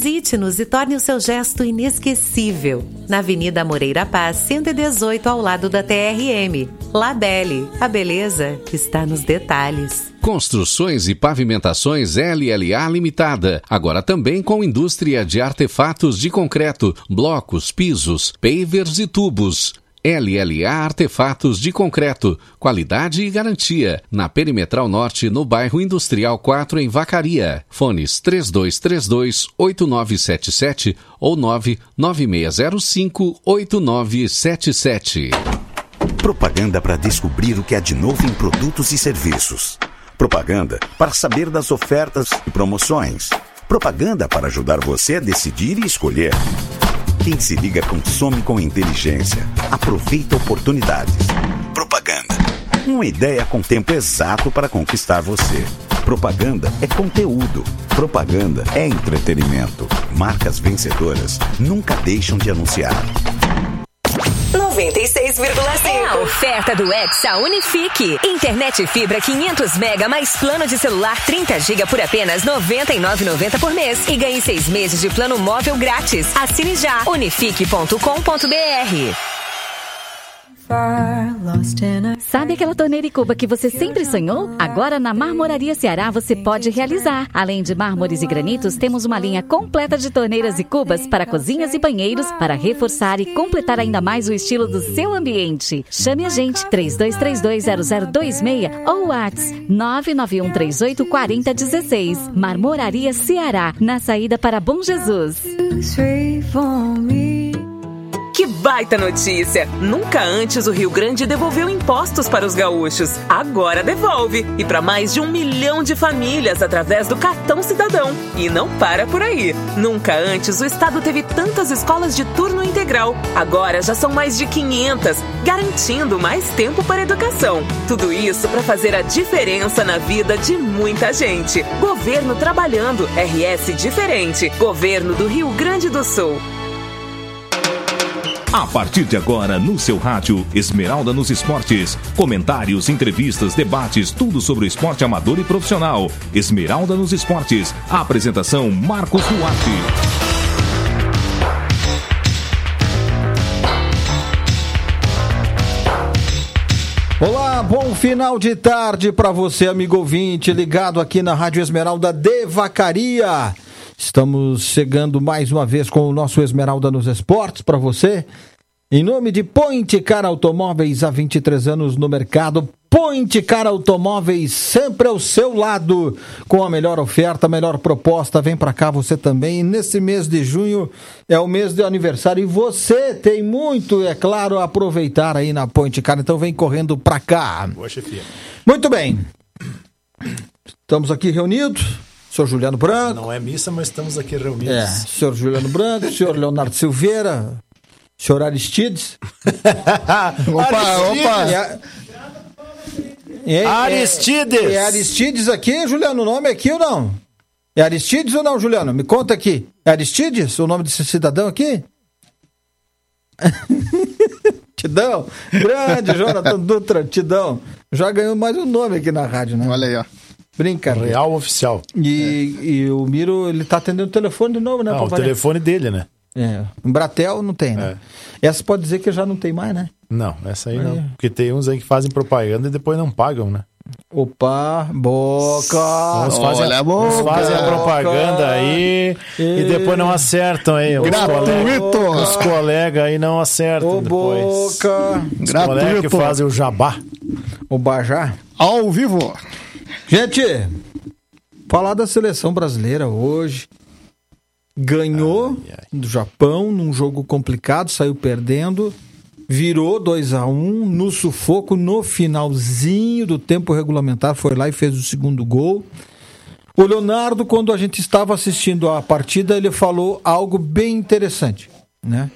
Visite-nos e torne o seu gesto inesquecível. Na Avenida Moreira Paz, 118, ao lado da TRM. Labelle, a beleza está nos detalhes. Construções e Pavimentações LLA Limitada. Agora também com indústria de artefatos de concreto, blocos, pisos, pavers e tubos. LLA Artefatos de Concreto, qualidade e garantia. Na Perimetral Norte, no bairro Industrial 4, em Vacaria. Fones 3232-8977 ou 99605-8977. Propaganda para descobrir o que há de novo em produtos e serviços. Propaganda para saber das ofertas e promoções. Propaganda para ajudar você a decidir e escolher. Quem se liga consome com inteligência. Aproveita oportunidades. Propaganda. Uma ideia com tempo exato para conquistar você. Propaganda é conteúdo. Propaganda é entretenimento. Marcas vencedoras nunca deixam de anunciar. 96,5. É a oferta do Hexa Unifique. Internet fibra 500 mega mais plano de celular 30 GB por apenas R$ 99,90 por mês. E ganhe 6 meses de plano móvel grátis. Assine já. unifique.com.br. Sabe aquela torneira e cuba que você sempre sonhou? Agora na Marmoraria Ceará você pode realizar. Além de mármores e granitos, temos uma linha completa de torneiras e cubas para cozinhas e banheiros para reforçar e completar ainda mais o estilo do seu ambiente. Chame a gente 32320026 ou WhatsApp 991384016. Marmoraria Ceará, na saída para Bom Jesus. Que baita notícia! Nunca antes o Rio Grande devolveu impostos para os gaúchos. Agora devolve! E para mais de 1 milhão de famílias através do Cartão Cidadão. E não para por aí. Nunca antes o estado teve tantas escolas de turno integral. Agora já são mais de 500, garantindo mais tempo para a educação. Tudo isso para fazer a diferença na vida de muita gente. Governo trabalhando. RS diferente. Governo do Rio Grande do Sul. A partir de agora, no seu rádio, Esmeralda nos Esportes. Comentários, entrevistas, debates, tudo sobre o esporte amador e profissional. Esmeralda nos Esportes. A apresentação, Marcos Duarte. Olá, bom final de tarde para você, amigo ouvinte, ligado aqui na Rádio Esmeralda de Vacaria. Estamos chegando mais uma vez com o nosso Esmeralda nos Esportes para você. Em nome de Point Car Automóveis, há 23 anos no mercado. Point Car Automóveis, sempre ao seu lado, com a melhor oferta, a melhor proposta. Vem para cá você também. Nesse mês de junho é o mês de aniversário e você tem muito, é claro, a aproveitar aí na Point Car. Então vem correndo para cá. Boa, chefia. Muito bem. Estamos aqui reunidos. Senhor Juliano Branco. Não é missa, mas estamos aqui reunidos. Senhor Juliano Branco, senhor Leonardo Silveira, senhor Aristides. Opa! Aristides! É Aristides aqui, Juliano, o nome aqui ou não? É Aristides ou não, Juliano? Me conta aqui. É Aristides, o nome desse cidadão aqui? Tidão, grande Jonathan Dutra, Tidão. Já ganhou mais um nome aqui na rádio, né? Olha aí, ó. Brincadeira. Real oficial. E o Miro, ele tá atendendo o telefone de novo, né? O telefone dele, né? Um Bratel não tem, né? Essa pode dizer que já não tem mais, né? Não, essa aí não. Porque tem uns aí que fazem propaganda e depois não pagam, né? Opa, boca! Uns fazem a propaganda aí e depois não acertam aí. Gratuito! Os colegas aí não acertam depois. Boca! Os colegas que fazem o jabá. O bajá. Ao vivo! Gente, falar da seleção brasileira hoje. Ganhou do Japão num jogo complicado, saiu perdendo, virou 2-1 no sufoco, no finalzinho do tempo regulamentar, foi lá e fez o segundo gol. O Leonardo, quando a gente estava assistindo a partida, ele falou algo bem interessante, né?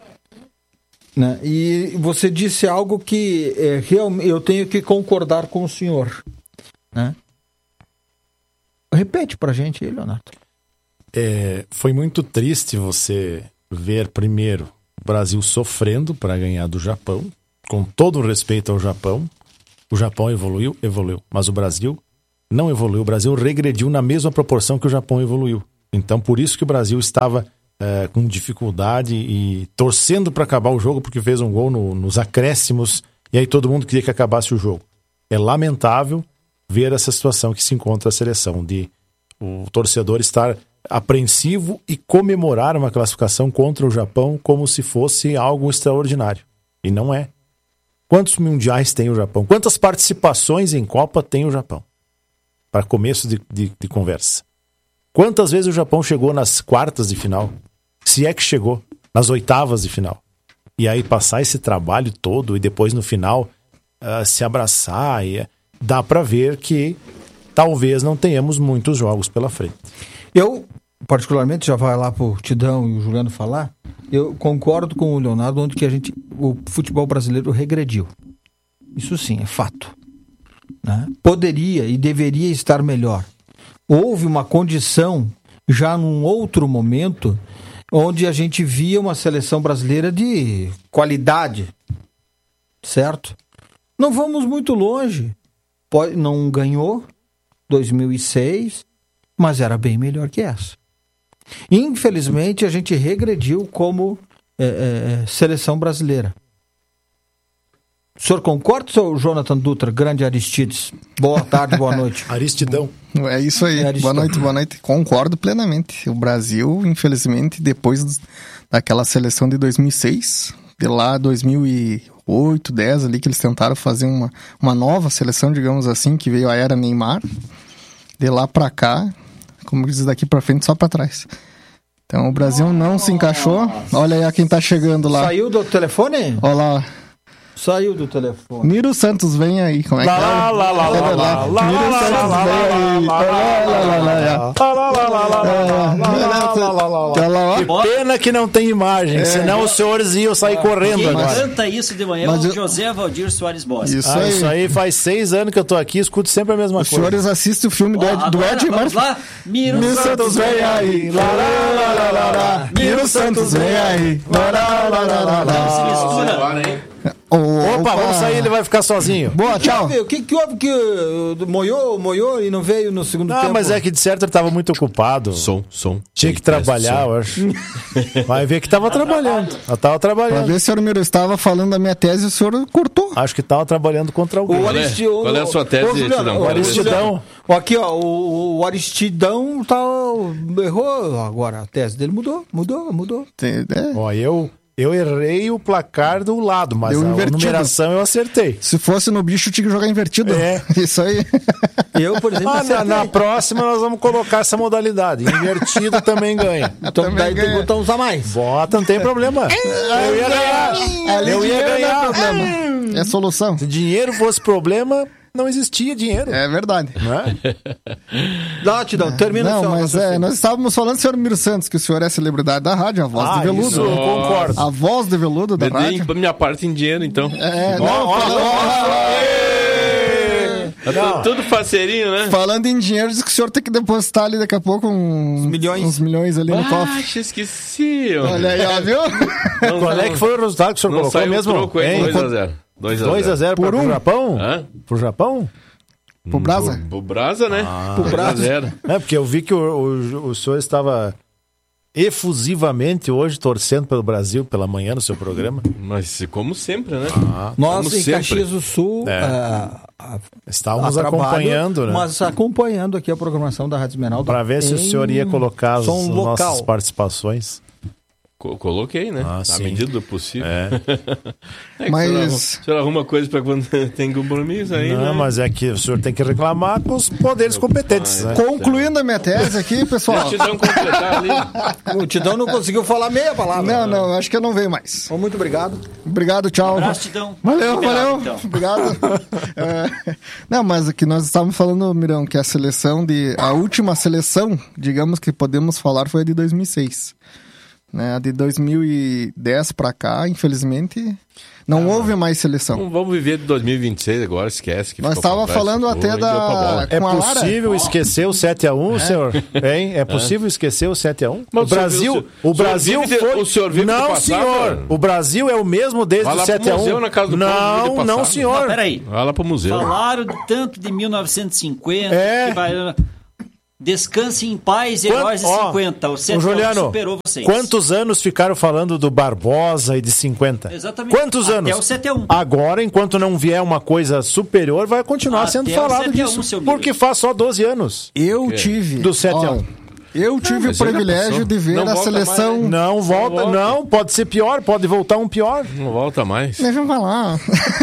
E você disse algo que realmente eu tenho que concordar com o senhor, né? Repete pra gente aí, Leonardo. Foi muito triste você ver primeiro o Brasil sofrendo para ganhar do Japão, com todo o respeito ao Japão. O Japão evoluiu, mas o Brasil não evoluiu. O Brasil regrediu na mesma proporção que o Japão evoluiu. Então, por isso que o Brasil estava com dificuldade e torcendo para acabar o jogo, porque fez um gol nos acréscimos, e aí todo mundo queria que acabasse o jogo. É lamentável ver essa situação que se encontra a seleção, de o torcedor estar apreensivo e comemorar uma classificação contra o Japão como se fosse algo extraordinário. E não é. Quantos mundiais tem o Japão? Quantas participações em Copa tem o Japão? Para começo de conversa. Quantas vezes o Japão chegou nas quartas de final? Se é que chegou. Nas oitavas de final. E aí passar esse trabalho todo e depois no final se abraçar. Dá para ver que talvez não tenhamos muitos jogos pela frente. Eu, particularmente, já vai lá pro Tidão e o Juliano falar, eu concordo com o Leonardo onde que o futebol brasileiro regrediu. Isso sim, é fato. Né? Poderia e deveria estar melhor. Houve uma condição, já num outro momento, onde a gente via uma seleção brasileira de qualidade. Certo? Não vamos muito longe. Não ganhou 2006, mas era bem melhor que essa. Infelizmente, a gente regrediu como seleção brasileira. O senhor concorda, seu Jonathan Dutra, grande Aristides? Boa tarde, boa noite. Aristidão. É isso aí. Boa noite. Concordo plenamente. O Brasil, infelizmente, depois daquela seleção de 2006, de lá 2008, 10 ali, que eles tentaram fazer uma nova seleção, digamos assim, que veio a era Neymar, de lá pra cá, como diz, daqui pra frente, só pra trás. Então o Brasil não se encaixou. Olha aí quem tá chegando lá. Saiu do telefone? Olha lá. Saiu do telefone. Miro Santos, vem aí. Como é que é? Miro Santos, vem aí. Que pena que não tem imagem, senão os senhores iam sair correndo agora. Quem canta isso de manhã é o José Valdir Soares Bosque. Isso aí faz 6 anos que eu tô aqui e escuto sempre a mesma coisa. Os senhores assistem o filme do Ed Murphy. Miro Santos, vem aí. Miro Santos, vem aí. Opa, vamos sair, ele vai ficar sozinho. Boa, tchau. O que houve que moiou e não veio no segundo tempo? Não, mas é que de certo ele tava muito ocupado. Tinha que trabalhar, eu acho. Vai ver que tava trabalhando. Eu tava trabalhando. Pra ver se o senhor Miro estava falando da minha tese e o senhor cortou. Acho que tava trabalhando contra alguém. Qual é a sua tese, o Aristidão. Aqui, ó, o Aristidão errou agora. A tese dele mudou. Ó, eu errei o placar do lado, mas a numeração eu acertei. Se fosse no bicho, tinha que jogar invertido. É. Isso aí. Eu, por exemplo, na próxima nós vamos colocar essa modalidade. Invertido também ganha. Então daí tem que botar usar mais. Bota, não tem problema. Eu ia ganhar. É solução. Se dinheiro fosse problema, não existia dinheiro. É verdade. Não é? Tidão, termina. Não, mas nós estávamos falando do senhor Miro Santos, que o senhor é celebridade da rádio, a voz de veludo. Isso, eu concordo. A voz de veludo da rádio. Minha parte em dinheiro, então. Tudo faceirinho, né? Falando em dinheiro, diz que o senhor tem que depositar ali daqui a pouco uns milhões ali no cofre. Esqueci. Olha aí, ó, viu? Qual é que foi o resultado que o senhor colocou mesmo? 2x0. 2x0 por pro Japão? Pro Japão? Pro Brasa? Pro Brasa, né? Pro Brasa. É, porque eu vi que o senhor estava efusivamente hoje torcendo pelo Brasil pela manhã no seu programa. Mas como sempre, né? Nós em Caxias do Sul estávamos acompanhando, né? Mas acompanhando aqui a programação da Rádio Esmeralda. Para ver se o senhor ia colocar as local. Nossas participações. Coloquei, né? Na medida do possível. Mas... O senhor arruma coisa para quando tem compromisso aí, não, né? mas é que o senhor tem que reclamar com os poderes competentes, né? Concluindo a minha tese aqui, pessoal. O Tidão não conseguiu falar meia palavra. Não, acho que eu não venho mais. Muito obrigado. Obrigado, tchau. Abraço, Tidão. Valeu. Então. Obrigado. Não, mas aqui nós estávamos falando, Mirão, que a última seleção, digamos que podemos falar, foi a de 2006. Né, de 2010 pra cá, infelizmente, não houve mais seleção. Não vamos viver de 2026 agora, esquece. Que nós estávamos falando até da... É possível esquecer o 7x1, senhor? Hein? É possível esquecer o 7x1? O Brasil foi... O senhor vive não, passado, senhor. Cara. O Brasil é o mesmo desde o 7x1. Não, senhor. Não, peraí. Vai lá pro museu. Falaram tanto de 1950. É. Que vai... Descanse em paz, heróis de 50. O 7 Juliano, superou vocês. Quantos anos ficaram falando do Barbosa e de 50? Exatamente. Quantos anos? Até o 7-1. Agora, enquanto não vier uma coisa superior, vai continuar sendo falado disso. Porque faz só 12 anos. Eu tive... Do 7-1. Eu tive o privilégio de ver a seleção... Mais, né? Não volta, não. Pode ser pior, pode voltar um pior. Não volta mais. Deixa eu falar.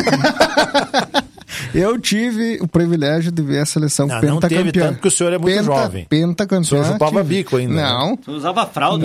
Eu tive o privilégio de ver a seleção pentacampeã. Não teve tanto, porque o senhor é muito jovem. Pentacampeã. O senhor chupava bico ainda. Não. Tu usava fralda.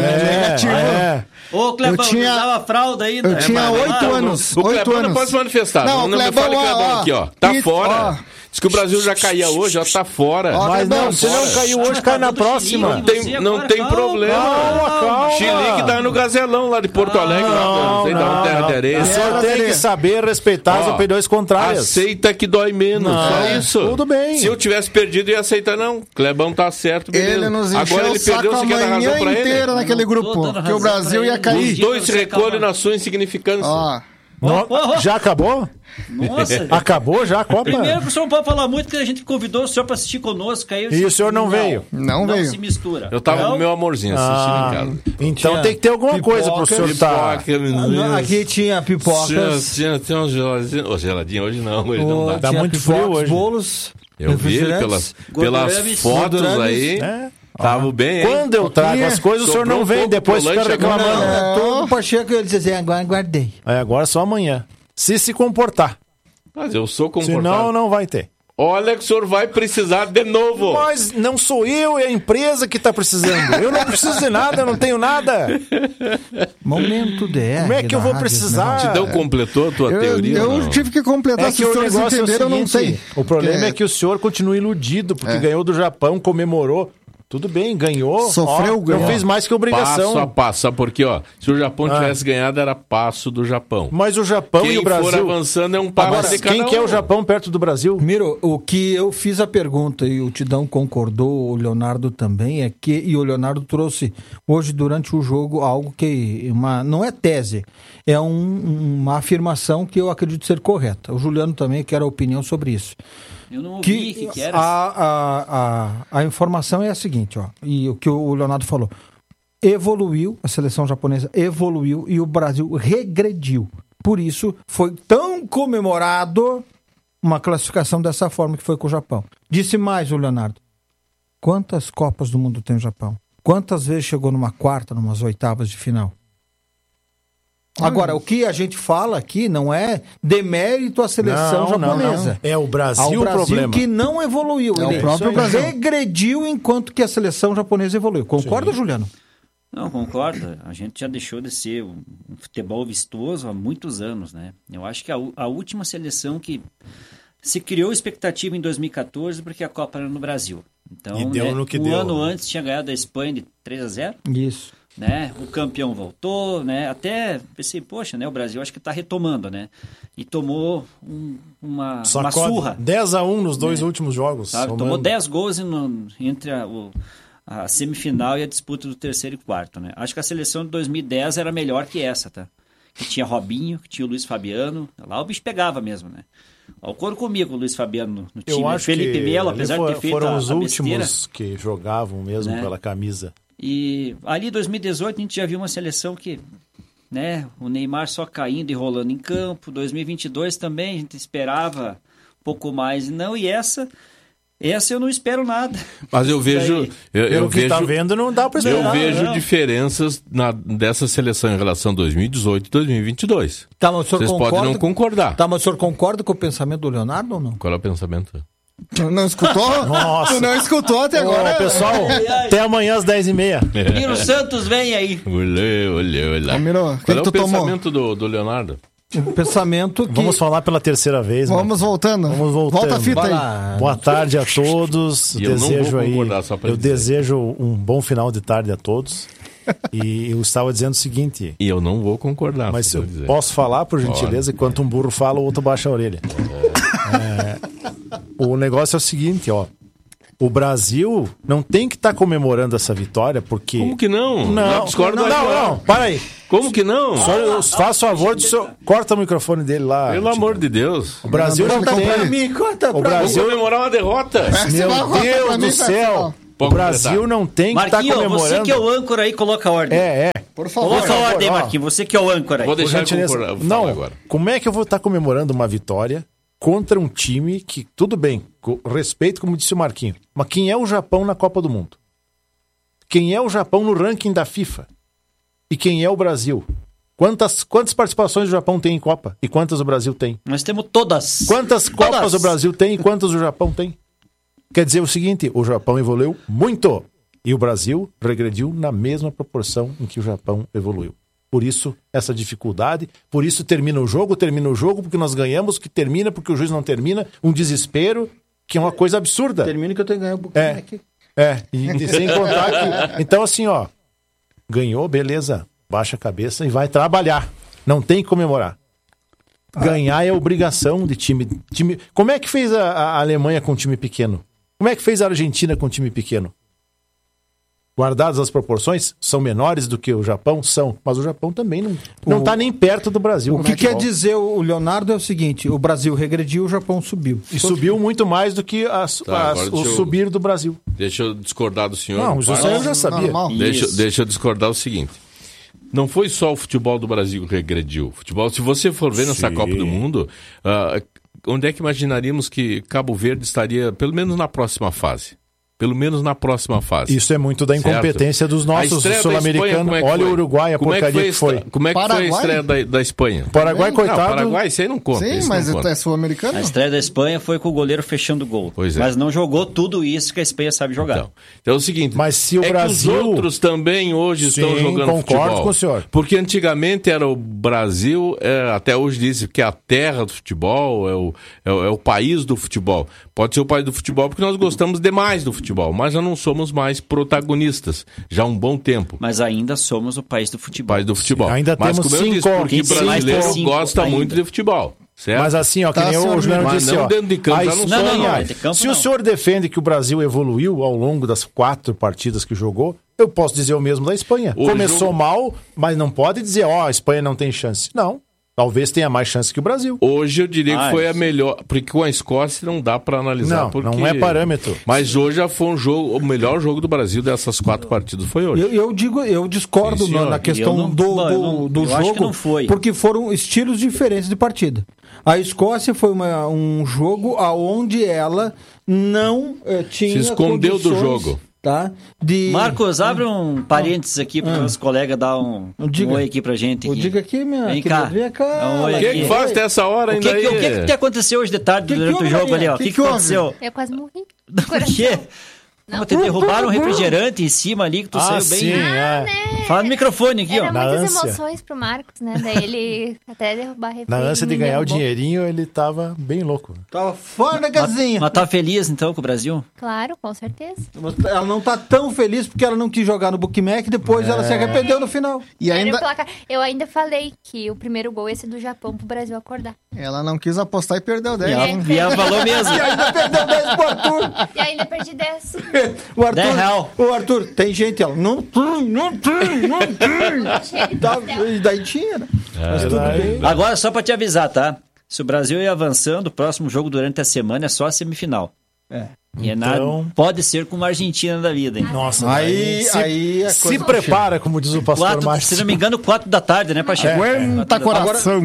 Ô, Clebão, usava fralda ainda. Eu tinha 8 anos. O Clebão não pode se manifestar. Não me fale Clebão aqui, ó. Tá fora. Diz que o Brasil já caía hoje, já tá fora. Mas não, se não caiu hoje, cai na próxima. Não tem problema. Calma. Chile que tá no Gazelão lá de Porto Alegre. Não sei da terra de areia. O senhor tem que saber respeitar as opiniões contrárias. Aceita que dói menos, só isso. Tudo bem. Se eu tivesse perdido, ia aceitar, não. Clebão tá certo, beleza. Ele nos agora ele perdeu, você quer dar razão pra ele? Inteira naquele grupo, que o Brasil ia cair. Os dois se recolhem na sua insignificância. Já acabou? Nossa. Acabou já a Copa? Primeiro que o senhor não pode falar muito, que a gente convidou o senhor pra assistir conosco. Aí e o senhor não veio? Não veio. Não se mistura. Eu tava com meu amorzinho assistindo em casa. Então tem que ter alguma coisa pro senhor estar. Aqui tinha pipocas. Tinha um geladinho. Geladinho hoje não. Hoje não dá. Tá muito frio hoje. Bolos. Eu vi pelas fotos aí. Tava bem, hein? Quando eu trago as coisas, o senhor não vem, depois fica reclamando. Todo Pacheco ele dizia, agora guardei. Agora só amanhã. Se comportar. Mas eu sou comportado. Senão não vai ter. Olha que o senhor vai precisar de novo. Mas não sou eu, é a empresa que está precisando. Eu não preciso de nada, eu não tenho nada. Momento DR. Como é que eu vou precisar? Tidão completou a tua teoria? Eu tive que completar, se o negócio entenderam, eu não sei. O problema é que o senhor continua iludido, porque ganhou do Japão, comemorou. Tudo bem, ganhou. Sofreu, ganhou. Não fez mais que obrigação. Passo a passo, sabe por quê? Se o Japão tivesse ganhado, era passo do Japão. Mas o Japão e o Brasil... Quem for avançando é um passo de cada um. Quem que é o Japão perto do Brasil? Miro, o que eu fiz a pergunta e o Tidão concordou, o Leonardo também, é que... E o Leonardo trouxe hoje, durante o jogo, algo que... não é tese, é uma afirmação que eu acredito ser correta. O Juliano também quer a opinião sobre isso. Eu não ouvi que era. A informação é a seguinte, ó, e o que o Leonardo falou. Evoluiu, a seleção japonesa evoluiu e o Brasil regrediu. Por isso, foi tão comemorado uma classificação dessa forma que foi com o Japão. Disse mais o Leonardo. Quantas Copas do Mundo tem o Japão? Quantas vezes chegou numa quarta, numas oitavas de final? Agora, o que a gente fala aqui não é demérito à seleção japonesa. Não. É o Brasil o problema. Que não evoluiu. É o próprio Brasil. Regrediu enquanto que a seleção japonesa evoluiu. Concorda, sim, Juliano? Não, concordo. A gente já deixou de ser um futebol vistoso há muitos anos, né? Eu acho que a última seleção que se criou expectativa em 2014 porque a Copa era no Brasil. Então, e deu no que um deu. ano antes tinha ganhado a Espanha de 3-0. Isso. Né? O campeão voltou, né? Até pensei, poxa, né? O Brasil acho que está retomando, né? E tomou uma surra. 10-1 nos dois últimos jogos. Tomou 10 gols entre a semifinal e a disputa do terceiro e quarto, né? Acho que a seleção de 2010 era melhor que essa, tá? Que tinha Robinho, que tinha o Luiz Fabiano. Lá o bicho pegava mesmo, né? O coro comigo, o Luiz Fabiano no time. Eu acho Felipe Melo, apesar de ter feito foram os besteira, últimos que jogavam mesmo, né, pela camisa. E ali em 2018 a gente já viu uma seleção que, né, o Neymar só caindo e rolando em campo. 2022 também a gente esperava um pouco mais. Não, e essa eu não espero nada. Mas eu vejo... Eu vejo, tá vendo, não dá pra esperar. Eu vejo diferenças dessa seleção em relação a 2018 e 2022. Tá, mas o senhor Vocês podem não concordar. Tá, mas o senhor concorda com o pensamento do Leonardo ou não? Qual é o pensamento? Tu não escutou? Nossa. Tu não escutou até agora. Pessoal, até amanhã às 10h30. Miro Santos, vem aí. Olha. Miro, qual é o pensamento do Leonardo? O pensamento que... Vamos falar pela terceira vez. Vamos voltando. Volta a fita aí. Boa tarde a todos. Eu desejo um bom final de tarde a todos. E eu estava dizendo o seguinte... E eu não vou concordar. Mas eu posso falar, por gentileza, enquanto um burro fala, o outro baixa a orelha. O negócio é o seguinte, ó. O Brasil não tem que estar comemorando essa vitória, porque... Como que não? Não, para aí. Como que não? Só faça o favor do seu... Corta o microfone dele lá. Pelo amor de Deus. O Brasil não tem... Vamos comemorar uma derrota. Meu Deus do céu. O Brasil não tem que estar comemorando. Você que é o âncora aí, coloca a ordem. Por favor. Coloca a ordem, Marquinhos. Você que é o âncora aí. Vou deixar Não, agora. Como é que eu vou estar comemorando uma vitória contra um time que, tudo bem, com respeito, como disse o Marquinhos, mas quem é o Japão na Copa do Mundo? Quem é o Japão no ranking da FIFA? E quem é o Brasil? Quantas participações o Japão tem em Copa? E quantas o Brasil tem? Nós temos todas. Quantas Copas o Brasil tem e quantas o Japão tem? Quer dizer o seguinte, o Japão evoluiu muito e o Brasil regrediu na mesma proporção em que o Japão evoluiu. Por isso, essa dificuldade, por isso termina o jogo porque nós ganhamos, que termina porque o juiz não termina, um desespero, que é uma coisa absurda. Termina que eu tenho que ganhar um pouquinho aqui. E sem contar que... Então assim, ganhou, beleza, baixa a cabeça e vai trabalhar. Não tem que comemorar. Ganhar é obrigação de time. Como é que fez a Alemanha com um time pequeno? Como é que fez a Argentina com um time pequeno? Guardadas as proporções, são menores do que o Japão? São. Mas o Japão também não está nem perto do Brasil. O que quer dizer o Leonardo é o seguinte, o Brasil regrediu, o Japão subiu. E subiu muito mais do que o subir do Brasil. Deixa eu discordar do senhor. Não, isso eu já sabia. Deixa eu discordar o seguinte. Não foi só o futebol do Brasil que regrediu. Futebol, se você for ver nessa Copa do Mundo, onde é que imaginaríamos que Cabo Verde estaria, pelo menos na próxima fase? Pelo menos na próxima fase. Isso é muito da incompetência dos nossos sul-americanos. Olha o Uruguai, a porcaria que foi. Como é que foi a estreia da Espanha? Paraguai, coitado. Não, Paraguai, isso aí não conta. Sim, mas é sul-americano. A estreia da Espanha foi com o goleiro fechando o gol. Pois é. Mas não jogou tudo isso que a Espanha sabe jogar. Então é o seguinte, mas se o Brasil... que os outros também hoje estão jogando futebol. Concordo com o senhor. Porque antigamente era o Brasil, até hoje dizem que é a terra do futebol, é o país do futebol. Pode ser o país do futebol porque nós gostamos demais do futebol, mas já não somos mais protagonistas, já há um bom tempo. Mas ainda somos o país do futebol. País do futebol. Ainda mas temos como eu disse, porque o brasileiro gosta muito de futebol. Certo? Mas assim, que nem o Juliano disse, não dentro de campo, já não se o senhor defende que o Brasil evoluiu ao longo das 4 partidas que jogou, eu posso dizer o mesmo da Espanha. Começou mal, mas não pode dizer, a Espanha não tem chance. Não. Talvez tenha mais chance que o Brasil. Hoje eu diria que foi a melhor, porque com a Escócia não dá para analisar. Não é parâmetro. Mas hoje já foi o melhor jogo do Brasil dessas 4 partidas foi hoje. Eu discordo na questão do jogo, acho que não foi. Porque foram estilos diferentes de partida. A Escócia foi um jogo onde ela não tinha se escondeu do jogo. Tá? Marcos, abre um parênteses aqui para os colegas dar um oi aqui pra gente. Diga aqui, minha Vem cá. O que faz até essa hora ainda aí? O que aconteceu hoje de tarde durante o jogo ali? O que aconteceu? Eu quase morri. Por quê? Não, te derrubaram um refrigerante em cima ali que tu saiu bem. Sim, né? Fala no microfone aqui, Era muitas emoções pro Marcos, né? Daí ele até derrubar refrigerante. Na ânsia de ganhar o dinheirinho, ele tava bem louco. Tava fora da casinha. Mas tá feliz então com o Brasil? Claro, com certeza. Ela não tá tão feliz porque ela não quis jogar no Bookmack, depois ela se arrependeu no final. E eu ainda falei que o primeiro gol ia ser do Japão pro Brasil acordar. Ela não quis apostar e perdeu 10. E ela falou mesmo. E ainda perdeu 10 pro Arthur. E ainda perdi 10. O Arthur, tem gente, ela não tem. E daí tinha, né? Mas tudo bem. Agora, só pra te avisar, tá? Se o Brasil ir avançando, o próximo jogo durante a semana é só a semifinal. E então... pode ser com uma Argentina da vida, hein? Nossa, aí se prepara, como diz o pastor Márcio. Se não me engano, 4 da tarde, né, Pacheco? Aguenta coração.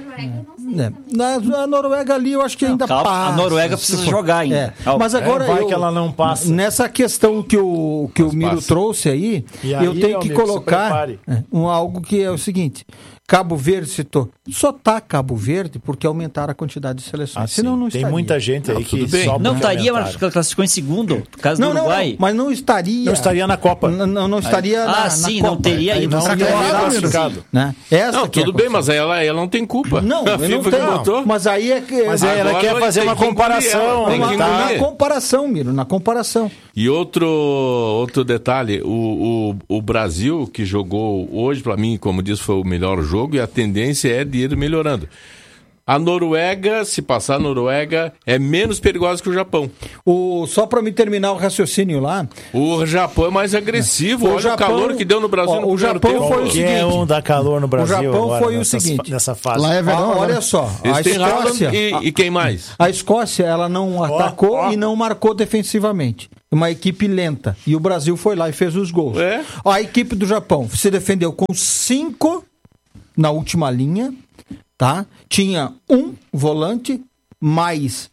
Na Noruega ali eu acho que ainda passa. A Noruega precisa jogar ainda. Mas agora vai que ela não passa. Nessa questão que o Miro trouxe aí, eu tenho que colocar algo que é o seguinte. Cabo Verde citou. Só tá Cabo Verde porque aumentaram a quantidade de seleções. Senão não estaria. Tem muita gente aí que só não estaria, mas classificou em segundo, por causa do Uruguai. Mas não estaria. Não estaria na Copa. Não estaria na sim, Copa. não teria ido não classificado. Né? Tudo bem, mas ela não tem culpa. Não, eu não tenho. Mas aí é que... Mas ela quer fazer uma comparação. Na comparação, Miro, na comparação. E outro detalhe, o Brasil, que jogou hoje, para mim, como disse, foi o melhor jogo, e a tendência é de ir melhorando. A Noruega, se passar a Noruega, é menos perigosa que o Japão. Só para me terminar o raciocínio lá... O Japão é mais agressivo. Olha o calor que deu no Brasil no primeiro tempo. Foi o seguinte, dá calor no Brasil. O Japão agora, foi o seguinte... Nessa fase. Lá é verão, olha só. A Escócia... E quem mais? A Escócia, ela não atacou e não marcou defensivamente. uma equipe lenta. E o Brasil foi lá e fez os gols. A equipe do Japão se defendeu com 5 na última linha, tá? Tinha um volante, mais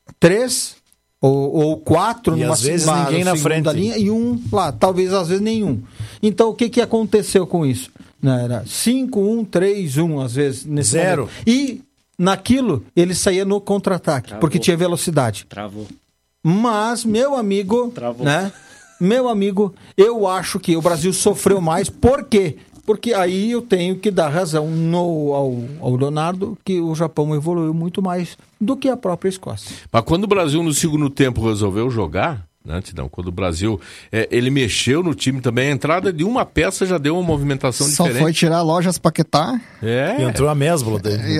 3 ou 4 e numa às vezes ninguém na frente linha, e um lá, talvez às vezes nenhum. Então o que aconteceu com isso? Era 5-1-3-1 às vezes nesse 0. momento. E naquilo ele saía no contra-ataque, porque tinha velocidade. Travou. Mas, meu amigo, né? Meu amigo, eu acho que o Brasil sofreu mais. Por quê? Porque aí eu tenho que dar razão ao Leonardo, que o Japão evoluiu muito mais do que a própria Escócia. Mas quando o Brasil no segundo tempo resolveu jogar, antes não, quando o Brasil ele mexeu no time também, a entrada de uma peça já deu uma movimentação diferente. Só foi tirar lojas Paquetá. E entrou a Mesbla dele.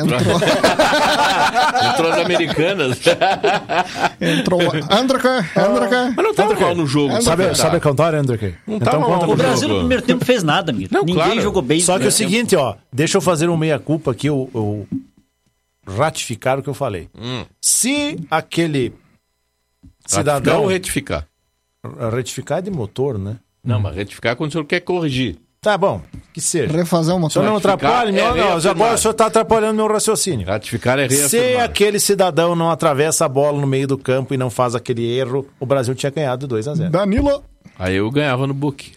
Entrou as americanas. Entrou Andraka. Mas não estava mal no jogo. Sabe cantar, Andraka? Não estava mal O Brasil no primeiro tempo fez nada, amigo. Ninguém jogou bem. Só que é o seguinte, deixa eu fazer um meia-culpa aqui, eu ratificar o que eu falei. Se aquele cidadão... ou retificar? Retificar é de motor, né? Não, mas retificar é quando o senhor quer corrigir. Tá bom, que seja. Refazer uma motor. O senhor não atrapalha, agora o senhor está atrapalhando meu raciocínio. Ratificar é reafirmar. Se aquele cidadão não atravessa a bola no meio do campo e não faz aquele erro, o Brasil tinha ganhado 2-0. Danilo. Aí eu ganhava no book.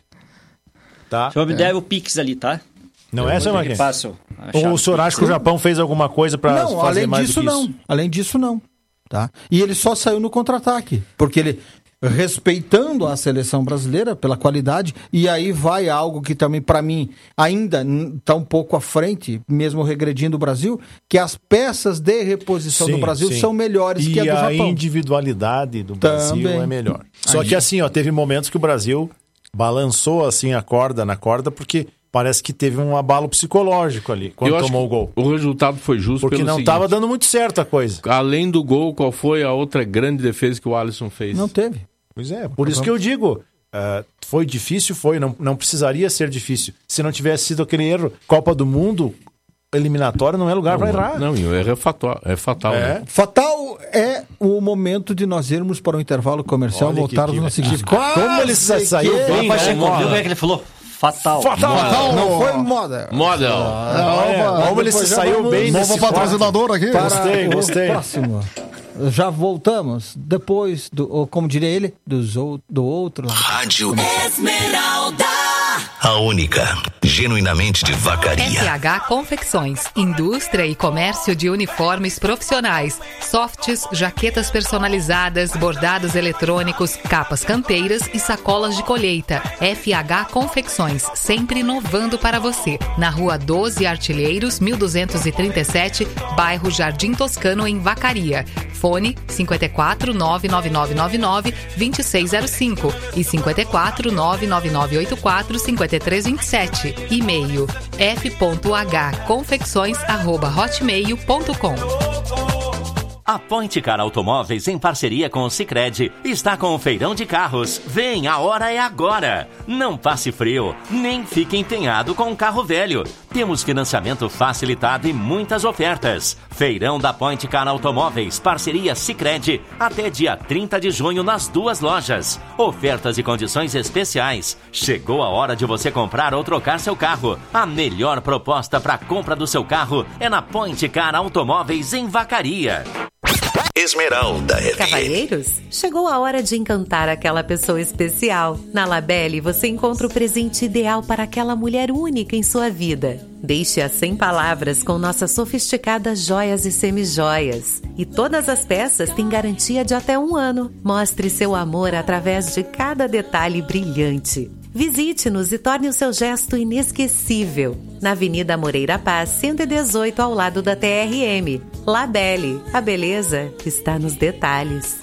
Tá. O senhor me deve o Pix ali, tá? Não é, senhor Marquinhos? Ou o senhor acha que o Japão fez alguma coisa para fazer mais do que isso? Além disso, não. Tá? E ele só saiu no contra-ataque, porque ele, respeitando a seleção brasileira pela qualidade, e aí vai algo que também, para mim, ainda está um pouco à frente, mesmo regredindo o Brasil, que as peças de reposição do Brasil são melhores que a do Japão. E a individualidade do Brasil é melhor. Só que assim, teve momentos que o Brasil balançou assim a corda na corda, porque... Parece que teve um abalo psicológico ali, quando tomou o gol. O resultado foi justo porque não estava dando muito certo a coisa. Além do gol, qual foi a outra grande defesa que o Alisson fez? Não teve. Pois é, por isso que eu digo, foi difícil, não precisaria ser difícil. Se não tivesse sido aquele erro, Copa do Mundo, eliminatória não é lugar para errar. Não, o erro é fatal. Né? Fatal é o momento de nós irmos para o intervalo comercial, voltarmos na seguinte. Como ele saiu bem, né? Como é que ele falou? Fatal. Não foi moda. Como ele se saiu bem nesse patrocinador aqui. Gostei. Próximo. Já voltamos depois do, como diria ele, do outro lado. Rádio Esmeralda. A única, genuinamente de Vacaria. FH Confecções, indústria e comércio de uniformes profissionais, softs, jaquetas personalizadas, bordados eletrônicos, capas canteiras e sacolas de colheita. FH Confecções, sempre inovando para você. Na Rua 12 Artilheiros, 1237, bairro Jardim Toscano, em Vacaria. Fone 54 99999 2605 e 54 99984 5327. E-mail f.hconfecções@hotmail.com. A Point Car Automóveis, em parceria com o Sicredi, está com o feirão de carros. Vem, a hora é agora. Não passe frio, nem fique empenhado com um carro velho. Temos financiamento facilitado e muitas ofertas. Feirão da Point Car Automóveis, parceria Sicredi, até dia 30 de junho nas 2 lojas. Ofertas e condições especiais. Chegou a hora de você comprar ou trocar seu carro. A melhor proposta para a compra do seu carro é na Point Car Automóveis, em Vacaria. Esmeralda FM. Cavalheiros, chegou a hora de encantar aquela pessoa especial. Na Labelle você encontra o presente ideal para aquela mulher única em sua vida. Deixe-a sem palavras com nossas sofisticadas joias e semijoias. E todas as peças têm garantia de até 1 ano. Mostre seu amor através de cada detalhe brilhante. Visite-nos e torne o seu gesto inesquecível. Na Avenida Moreira Paz, 118, ao lado da TRM. Labelle, a beleza está nos detalhes.